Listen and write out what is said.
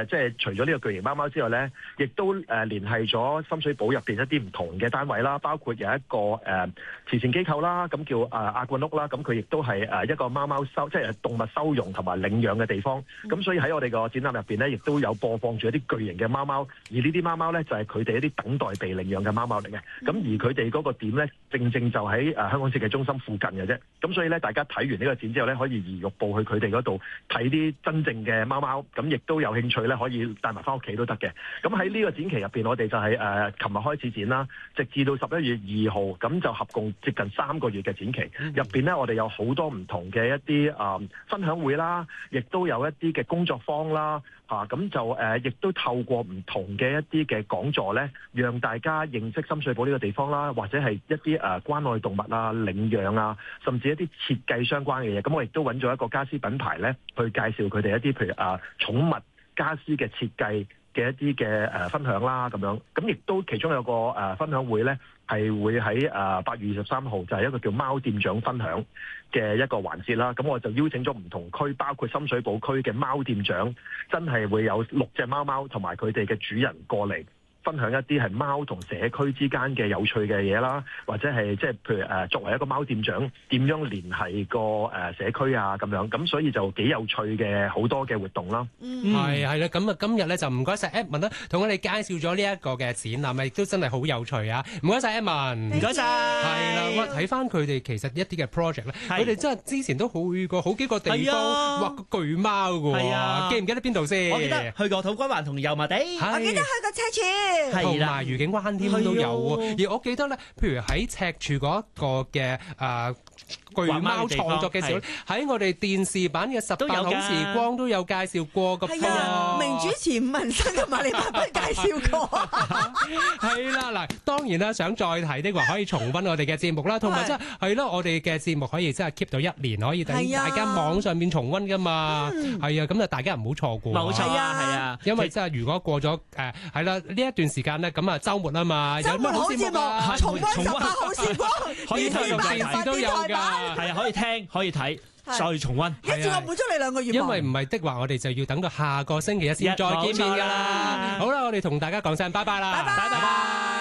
即係除咗呢個巨型貓貓之外咧，亦都聯繫咗深水埗入邊一啲唔同嘅單位啦，包括有一個慈善機構啦，咁叫亞冠屋啦，咁佢亦都係一個貓貓即係動物收容同埋領養嘅地方。咁所以喺我哋個展覽入邊咧，亦都有播放住一啲巨型嘅貓貓，而呢啲貓貓咧就係佢哋一啲等待被領養嘅貓貓嚟嘅。咁而佢哋嗰個點咧，正就喺香港設計中心附近嘅啫。咁所以咧，大家睇完呢個展之後咧，可以移玉步去佢哋嗰度睇啲真正嘅貓貓。咁亦都有興趣咧，可以帶埋翻屋企都得嘅。咁喺呢個展期入邊，我哋就係琴日開始展啦，直至到11月2號，咁就合共接近3個月嘅展期。入邊咧，我哋有好多唔同嘅一啲分享會啦，亦都有一啲嘅工作坊啦。咁就亦都透過唔同嘅一啲嘅講座咧，讓大家認識深水埗呢個地方啦，或者係一啲關愛動物啊、領養啊，甚至一啲設計相關嘅嘢。咁我亦都揾咗一個家私品牌咧，去介紹佢哋一啲譬如寵物家私嘅設計嘅一啲嘅分享啦，咁樣。咁亦都其中有個分享會咧，係會喺8月23號，就係一個叫貓店長分享嘅一個環節啦。咁我就邀請咗唔同區，包括深水埗區嘅貓店長，真係會有6隻貓貓同埋佢哋嘅主人過嚟，分享一啲係貓同社區之間嘅有趣嘅嘢啦，或者係即係譬如作為一個貓店長點樣聯繫個社區啊咁樣，咁所以就幾有趣嘅好多嘅活動啦。 係啦，咁啊今日咧就唔該晒 Edmond 啦，同我哋介紹咗呢一個嘅展覽，亦都真係好有趣啊！唔該晒 Edmond，唔該晒。係啦，我睇翻佢哋其實一啲嘅 project 咧，佢哋真係之前都去過好幾個地方畫個巨貓㗎喎，記唔記得邊度先？ 我記得去過土瓜灣同油麻地， 我記得去過赤柱。 同埋愉景灣添都有喎，而我記得咧，譬如喺赤柱嗰一個嘅巨貓創作嘅時候，喺我哋電視版嘅18好時光都有介紹過㗎。 係啊，名主持伍文新同埋李伯斌介紹過。 係啦，嗱，當然啦，想再睇的話，可以重溫我哋嘅節目啦，同埋即係咯，我哋嘅節目可以真係 keep 到1年，可以等大家網上面重溫㗎嘛。係啊，咁就大家唔好錯過。 冇錯啊，係啊， 因為真係如果過咗係啦呢一段時間咧，咁啊週末啊嘛，有乜好節目啊？ 重溫18好時光， 可以睇電視都有㗎。 係啊，可以聽，可以睇，再重溫。 一次我滿足你2個月。 因為唔係的話，我哋就要等到下個星期一先再見面㗎啦。好啦，我哋同大家講聲拜拜啦，拜拜。